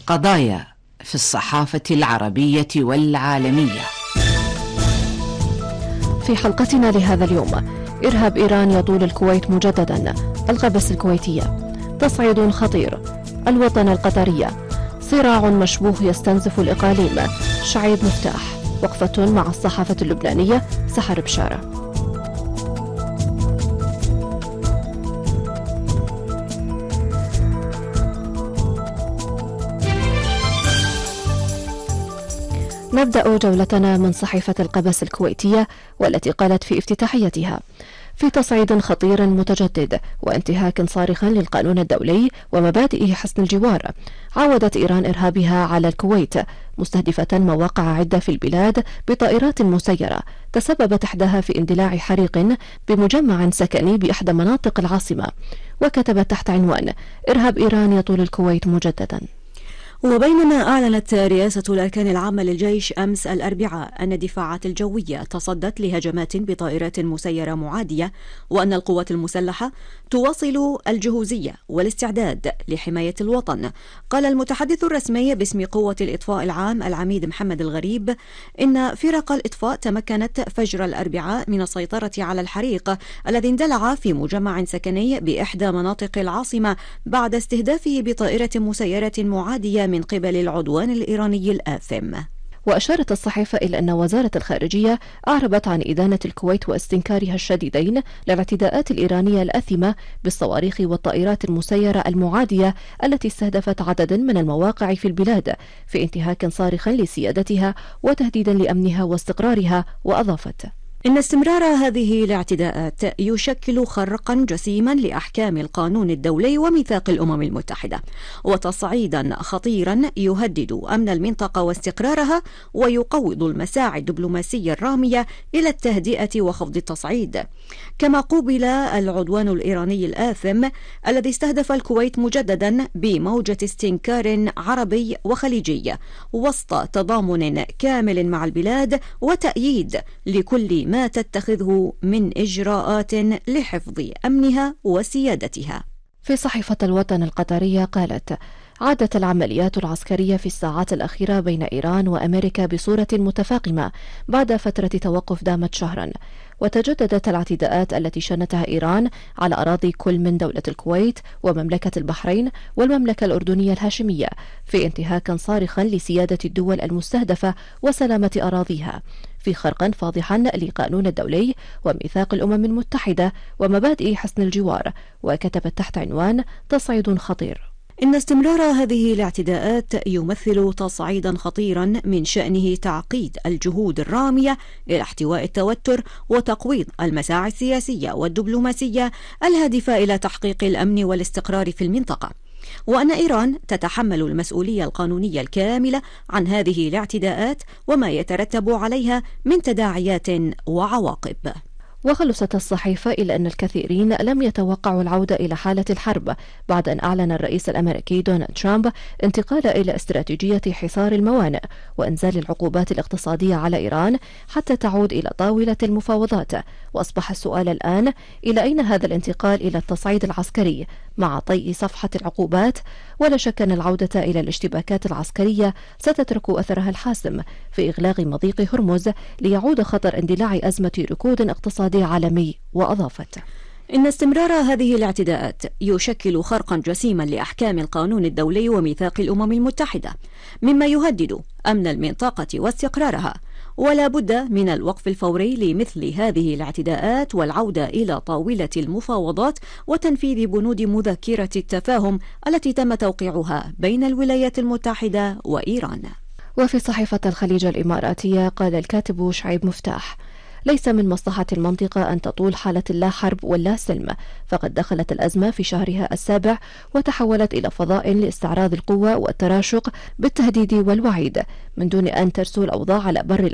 قضايا في الصحافة العربية والعالمية. في حلقتنا لهذا اليوم: إرهاب إيران يطول الكويت مجددا، القبس الكويتية، تصعيد خطير، الوطن القطرية، صراع مشبوه يستنزف الإقاليم، شعيب مفتاح، وقفة مع الصحافة اللبنانية سحر بشارة. نبدأ جولتنا من صحيفة القبس الكويتية، والتي قالت في افتتاحيتها: في تصعيد خطير متجدد وانتهاك صارخ للقانون الدولي ومبادئ حسن الجوار، عاودت إيران إرهابها على الكويت، مستهدفة مواقع عدة في البلاد بطائرات مسيرة، تسببت إحداها في اندلاع حريق بمجمع سكني بإحدى مناطق العاصمة. وكتبت تحت عنوان: إرهاب إيران يطول الكويت مجددا. وبينما أعلنت رئاسة الأركان العامة للجيش أمس الأربعاء أن الدفاعات الجوية تصدت لهجمات بطائرات مسيرة معادية، وأن القوات المسلحة تواصل الجهوزية والاستعداد لحماية الوطن، قال المتحدث الرسمي باسم قوة الإطفاء العام العميد محمد الغريب إن فرق الإطفاء تمكنت فجر الأربعاء من السيطرة على الحريق الذي اندلع في مجمع سكني بإحدى مناطق العاصمة بعد استهدافه بطائرة مسيرة معادية من قبل العدوان الإيراني الآثم. وأشارت الصحيفة إلى أن وزارة الخارجية أعربت عن إدانة الكويت واستنكارها الشديدين للاعتداءات الإيرانية الآثمة بالصواريخ والطائرات المسيرة المعادية التي استهدفت عددا من المواقع في البلاد في انتهاك صارخ لسيادتها وتهديدا لأمنها واستقرارها. وأضافت: إن استمرار هذه الاعتداءات يشكل خرقا جسيما لأحكام القانون الدولي وميثاق الأمم المتحدة، وتصعيدا خطيرا يهدد أمن المنطقة واستقرارها، ويقوض المساعي الدبلوماسية الرامية إلى التهدئة وخفض التصعيد. كما قوبل العدوان الإيراني الآثم الذي استهدف الكويت مجددا بموجة استنكار عربي وخليجي، وسط تضامن كامل مع البلاد وتأييد لكل ما تتخذه من إجراءات لحفظ أمنها وسيادتها. في صحيفة الوطن القطرية قالت: عادت العمليات العسكرية في الساعات الأخيرة بين إيران وأمريكا بصورة متفاقمة بعد فترة توقف دامت شهرا، وتجددت الاعتداءات التي شنتها إيران على أراضي كل من دولة الكويت ومملكة البحرين والمملكة الأردنية الهاشمية في انتهاك صارخ لسيادة الدول المستهدفة وسلامة أراضيها، في خرق فاضحا لقانون الدولي وميثاق الأمم المتحدة ومبادئ حسن الجوار. وكتبت تحت عنوان: تصعيد خطير. إن استمرار هذه الاعتداءات يمثل تصعيدا خطيرا من شأنه تعقيد الجهود الرامية إلى احتواء التوتر وتقويض المساعي السياسية والدبلوماسية الهادفة إلى تحقيق الأمن والاستقرار في المنطقة، وأن إيران تتحمل المسؤولية القانونية الكاملة عن هذه الاعتداءات وما يترتب عليها من تداعيات وعواقب. وخلصت الصحيفة إلى أن الكثيرين لم يتوقعوا العودة إلى حالة الحرب بعد أن أعلن الرئيس الأمريكي دونالد ترامب انتقال إلى استراتيجية حصار الموانئ وإنزال العقوبات الاقتصادية على إيران حتى تعود إلى طاولة المفاوضات. وأصبح السؤال الآن: إلى أين هذا الانتقال إلى التصعيد العسكري مع طيء صفحة العقوبات؟ ولا شك أن العودة إلى الاشتباكات العسكرية ستترك أثرها الحاسم في إغلاق مضيق هرمز ليعود خطر اندلاع أزمة ركود اقتصادي عالمي. وأضافت: إن استمرار هذه الاعتداءات يشكل خرقا جسيما لأحكام القانون الدولي وميثاق الأمم المتحدة، مما يهدد أمن المنطقة واستقرارها، ولا بد من الوقف الفوري لمثل هذه الاعتداءات والعودة إلى طاولة المفاوضات وتنفيذ بنود مذكرة التفاهم التي تم توقيعها بين الولايات المتحدة وإيران. وفي صحيفة الخليج الإماراتية قال الكاتب شعيب مفتاح: ليس من مصلحة المنطقة أن تطول حالة اللا حرب واللا سلم، فقد دخلت الأزمة في شهرها السابع وتحولت إلى فضاء لاستعراض القوة والتراشق بالتهديد والوعيد من دون أن ترسو الأوضاع على بر